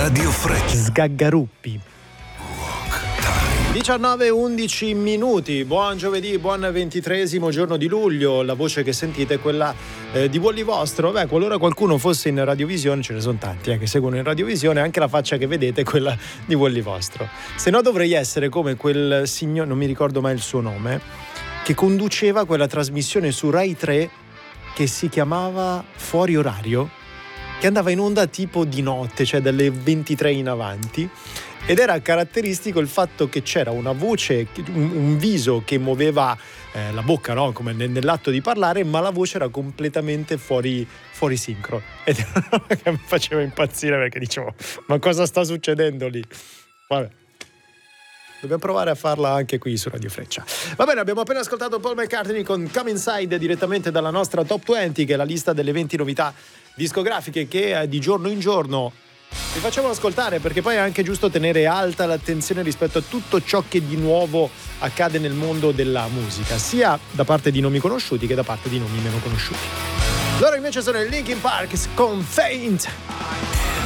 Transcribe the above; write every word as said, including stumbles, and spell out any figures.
Radio Freccia. Sgaggaruppi. diciannove e undici minuti, buon giovedì, buon ventitresimo giorno di luglio. La voce che sentite è quella eh, di Wally Vostro. Beh, qualora qualcuno fosse in radiovisione, ce ne sono tanti eh, che seguono in radiovisione, anche la faccia che vedete è quella di Wally Vostro. Se no dovrei essere come quel signore, non mi ricordo mai il suo nome, che conduceva quella trasmissione su Rai tre che si chiamava Fuori Orario, che andava in onda tipo di notte, cioè dalle ventitré in avanti. Ed era caratteristico il fatto che c'era una voce, un, un viso che muoveva eh, la bocca, no? Come nell'atto di parlare, ma la voce era completamente fuori, fuori sincro. Ed era una roba che mi faceva impazzire, perché dicevo, ma cosa sta succedendo lì? Vabbè. Dobbiamo provare a farla anche qui su Radio Freccia. Va bene, abbiamo appena ascoltato Paul McCartney con Come Inside direttamente dalla nostra Top venti, che è la lista delle venti novità discografiche che di giorno in giorno vi facciamo ascoltare, perché poi è anche giusto tenere alta l'attenzione rispetto a tutto ciò che di nuovo accade nel mondo della musica, sia da parte di nomi conosciuti che da parte di nomi meno conosciuti. Loro invece sono i Linkin Park con Faint.